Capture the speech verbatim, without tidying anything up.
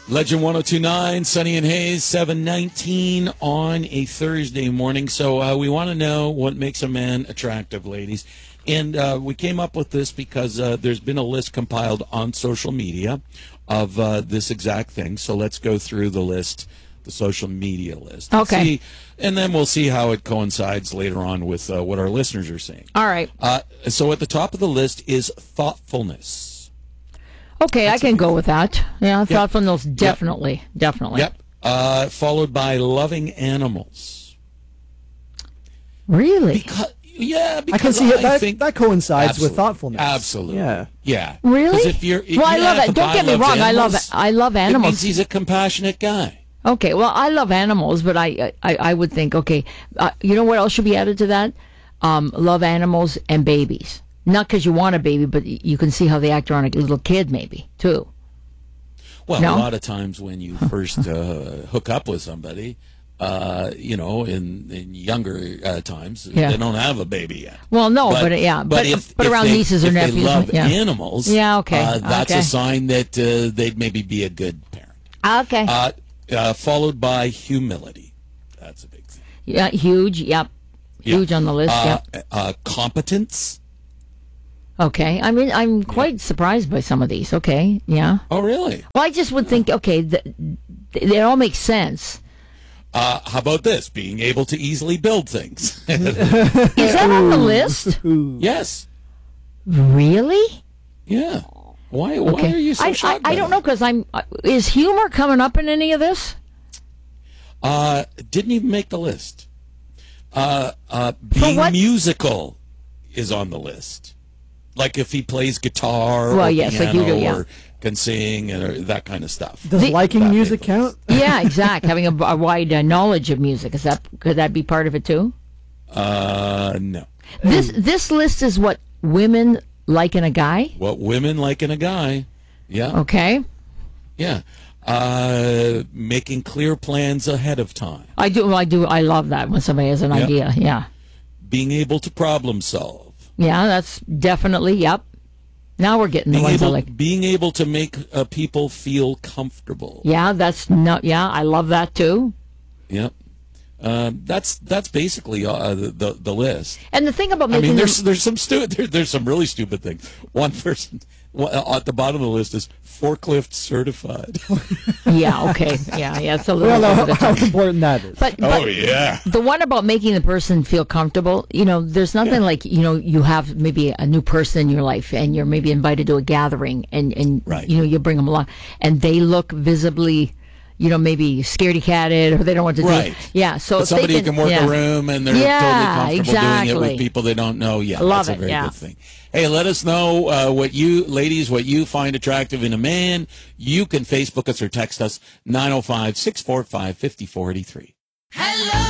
Legend one oh two point nine, Sunny and Hayes, seven nineteen on a Thursday morning. So uh, we want to know what makes a man attractive, ladies. And uh, we came up with this because uh, there's been a list compiled on social media of uh, this exact thing. So let's go through the list, the social media list. and Okay. see- and then we'll see how it coincides later on with uh, what our listeners are saying. All right. Uh, so at the top of the list is thoughtfulness. Okay, I can go with that. Yeah, thoughtfulness, definitely, definitely. Yep. Uh, followed by loving animals. Really? Because, yeah, I because can see it. That, think that coincides Absolutely. with thoughtfulness. Absolutely. Yeah. Yeah. Really? 'Cause if you're, well, I yeah, love if it. a Don't guy get me loves wrong. I love animals, I love It means animals. he's a compassionate guy. Okay, well, I love animals, but I I, I would think, okay, uh, you know what else should be added to that? Um, love animals and babies. Not because you want a baby, but y- you can see how they act around a little kid, maybe too. Well, No? a lot of times when you first uh, hook up with somebody, uh, you know, in, in younger uh, times, Yeah. they don't have a baby yet. Well, no, but, uh, yeah, but if, but if around they, nieces or if nephews, they love yeah. animals, Yeah, okay, uh, that's okay. a sign that uh, they'd maybe be a good parent. Okay. Uh, uh, followed by humility. That's a big thing. yeah, huge. Yep. Yeah. Huge on the list. Uh, Yep. uh, competence. Okay. I mean, I'm quite surprised by some of these. Okay. Yeah. Oh, really? Well, I just would think, okay, th- th- they all make sense. Uh, how about this? Being able to easily build things. Is that on the list? Yes. Really? Yeah. Why? Why Okay. are you so I, I, shocked? by I don't that? know because I'm. Uh, is humor coming up in any of this? Uh, didn't even make the list. Uh, uh, For being what? musical is on the list. Like if he plays guitar Well, or yes, like piano you do, yeah. or can sing and or that kind of stuff. Does The- liking That music make the list. count? Yeah, exact. Having a, a wide uh, knowledge of music is that could that be part of it too? Uh, no. This this list is what women like in a guy. What women like in a guy. Yeah. Okay, Yeah. Uh, making clear plans ahead of time. I do. I do. I love that when somebody has an Yeah. idea. Yeah, Being able to problem solve. yeah. That's definitely. Yep. Now we're getting the Being ones I able, like. being able to make uh, people feel comfortable. Yeah, that's not. Yeah, I love that too. Yep. Uh, that's that's basically uh, the, the the list. And the thing about I making mean, them- there's there's some stu- there, there's some really stupid things. One person one, at the bottom of the list is forklift certified. yeah, okay, yeah, yeah. It's a little. We all know over the how top. important that is. But, Oh but yeah. the one about making the person feel comfortable, you know, there's nothing like, you know, you have maybe a new person in your life and you're maybe invited to a gathering and, and Right. you know, you bring them along and they look visibly, you know, maybe scaredy-catted or they don't want to Right. do it. Yeah, so But if they somebody who can work yeah. a room and they're Yeah, totally comfortable doing it exactly. with people they don't know. Yeah, Love that's it, a very yeah. good thing. Hey, let us know uh, what you, ladies, what you find attractive in a man. You can Facebook us or text us nine oh five, six four five, five four eight three. Hello.